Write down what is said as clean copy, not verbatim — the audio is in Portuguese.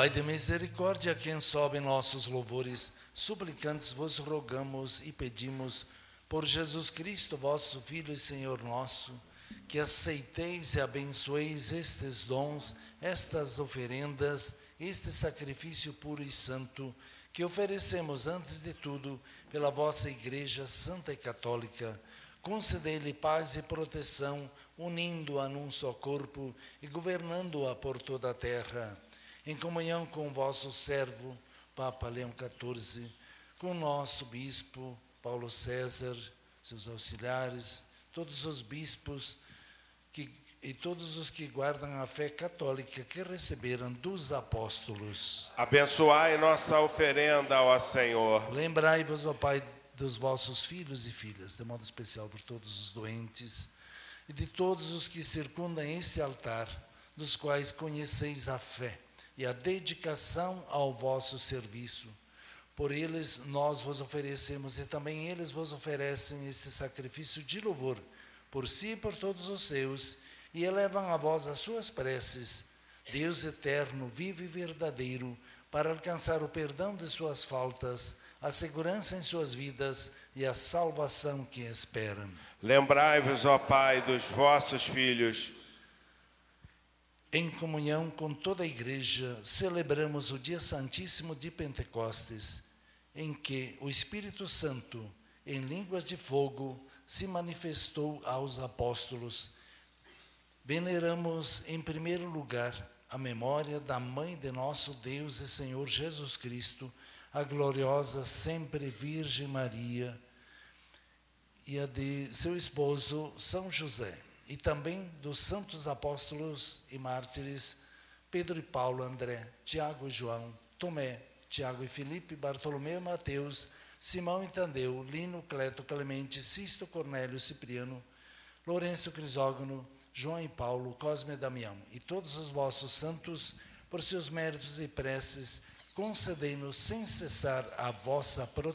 Pai de misericórdia, a quem sobem nossos louvores, suplicantes vos rogamos e pedimos, por Jesus Cristo, vosso Filho e Senhor nosso, que aceiteis e abençoeis estes dons, estas oferendas, este sacrifício puro e santo, que oferecemos antes de tudo pela vossa Igreja Santa e Católica. Concedei-lhe paz e proteção, unindo-a num só corpo e governando-a por toda a terra, em comunhão com o vosso servo, Papa Leão XIV, com o nosso bispo Paulo César, seus auxiliares, todos os bispos e todos os que guardam a fé católica que receberam dos apóstolos. Abençoai nossa oferenda, ó Senhor. Lembrai-vos, ó Pai, dos vossos filhos e filhas, de modo especial por todos os doentes e de todos os que circundam este altar, dos quais conheceis a fé e a dedicação ao vosso serviço. Por eles nós vos oferecemos e também eles vos oferecem este sacrifício de louvor, por si e por todos os seus, e elevam a vós as suas preces, Deus eterno, vivo e verdadeiro, para alcançar o perdão de suas faltas, a segurança em suas vidas e a salvação que esperam. Lembrai-vos, ó Pai, dos vossos filhos. Em comunhão com toda a Igreja, celebramos o dia santíssimo de Pentecostes, em que o Espírito Santo, em línguas de fogo, se manifestou aos apóstolos. Veneramos, em primeiro lugar, a memória da Mãe de nosso Deus e Senhor Jesus Cristo, a gloriosa sempre Virgem Maria, e a de seu esposo São José, e também dos santos apóstolos e mártires Pedro e Paulo, André, Tiago e João, Tomé, Tiago e Filipe, Bartolomeu e Mateus, Simão e Tadeu, Lino, Cleto, Clemente, Sisto, Cornélio, Cipriano, Lourenço, Crisógono, João e Paulo, Cosme e Damião, e todos os vossos santos, por seus méritos e preces, concedei-nos sem cessar a vossa proteção.